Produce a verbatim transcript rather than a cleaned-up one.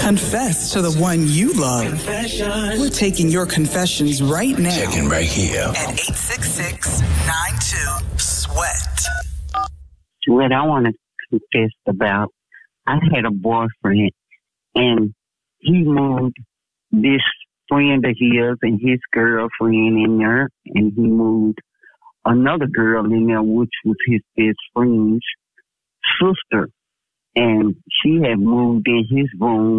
Confess to the one you love. Confession. We're taking your confessions right now. Checking right here. At eight six six, nine two, sweat. What I want to confess about, I had a boyfriend, and he moved this friend of his and his girlfriend in there, and he moved another girl in there, which was his best friend's sister. And she had moved in his room